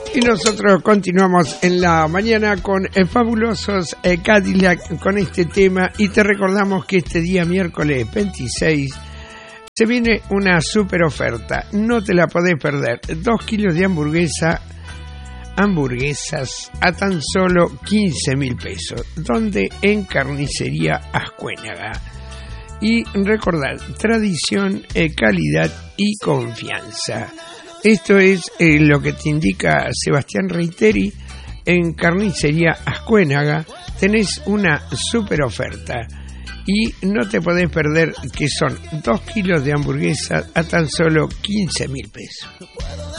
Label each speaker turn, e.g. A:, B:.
A: Y nosotros continuamos en la mañana con Fabulosos Cadillac con este tema, y te recordamos que este día miércoles 26 se viene una super oferta, no te la podés perder. 2 kilos de hamburguesas a tan solo 15.000 pesos, donde en Carnicería Ascuénaga. Y recordar, tradición, calidad y confianza. Esto es lo que te indica Sebastián Reiteri. En Carnicería Ascuénaga tenés una super oferta y no te podés perder, que son 2 kilos de hamburguesas a tan solo 15.000 pesos.